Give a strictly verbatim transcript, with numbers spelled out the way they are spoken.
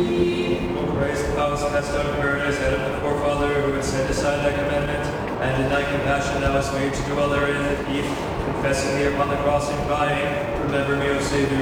O Christ, thou hast cast out of paradise Adam the forefather, who had set aside thy commandment, and in thy compassion thou hast made to dwell therein with Eve, confessing thee upon the cross and crying, remember me, O Savior